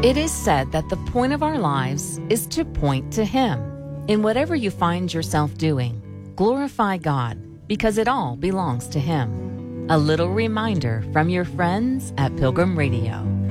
It is said that the point of our lives is to point to Him. In whatever you find yourself doing, glorify God because it all belongs to Him. A little reminder from your friends at Pilgrim Radio.